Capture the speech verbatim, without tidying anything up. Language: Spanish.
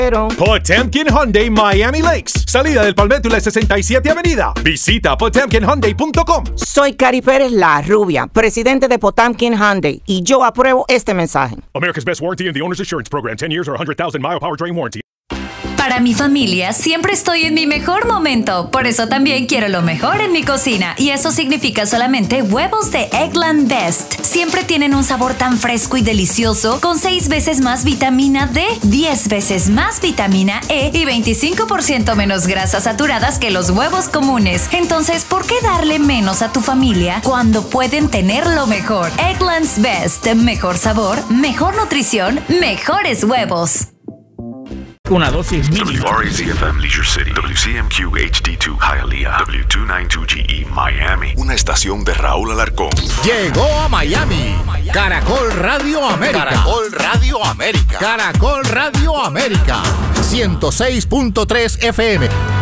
Potemkin Hyundai Miami Lakes, salida del Palmetto y la sesenta y siete Avenida. Visita potemkin hyundai punto com. Soy Cari Pérez, la rubia, presidente de Potemkin Hyundai, y yo apruebo este mensaje. America's Best Warranty and the Owner's Assurance Program, ten years or one hundred thousand mile powertrain warranty. Para mi familia siempre estoy en mi mejor momento, por eso también quiero lo mejor en mi cocina, y eso significa solamente huevos de Eggland Best. Siempre tienen un sabor tan fresco y delicioso, con seis veces más vitamina D, diez veces más vitamina E y veinticinco por ciento menos grasas saturadas que los huevos comunes. Entonces, ¿por qué darle menos a tu familia cuando pueden tener lo mejor? Eggland's Best, mejor sabor, mejor nutrición, mejores huevos. Una dosis mínima. W R A Z F M Leisure City, W C M Q H D dos Hialeah, W doscientos noventa y dos G E Miami. Una estación de Raúl Alarcón. Llegó a Miami Caracol Radio América. Caracol Radio América. Caracol Radio América. ciento seis punto tres F M.